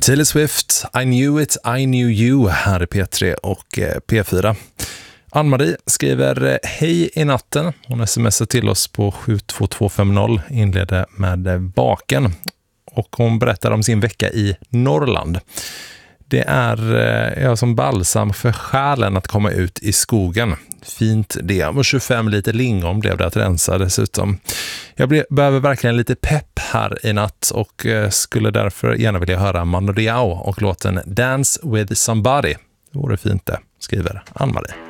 Taylor Swift, I knew it, I knew you här i P3 och P4. Ann-Marie skriver hej i natten. Hon smsar till oss på 72250, inleder med baken. Och hon berättar om sin vecka i Norrland. Det är som balsam för själen att komma ut i skogen. Fint det. Och 25 liter lingon blev det att rensa dessutom. Jag behöver verkligen lite pepp här i natt och skulle därför gärna vilja höra Mano Diao och låten Dance with Somebody. Det vore fint det, skriver Ann-Marie.